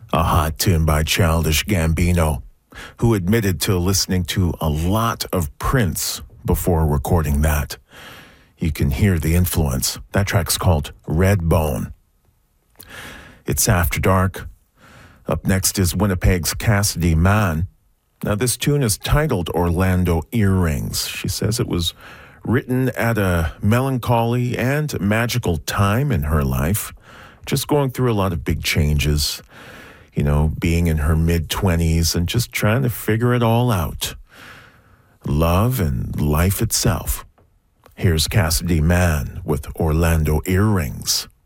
A hot tune by Childish Gambino, who admitted to listening to a lot of Prince before recording that. You can hear the influence. That track's called Redbone. It's After Dark. Up next is Winnipeg's Cassidy Mann. Now, this tune is titled Orlando Earrings. She says it was written at a melancholy and magical time in her life, just going through a lot of big changes, you know, being in her mid-20s and just trying to figure it all out. Love and life itself. Here's Cassidy Mann with Orlando Earrings.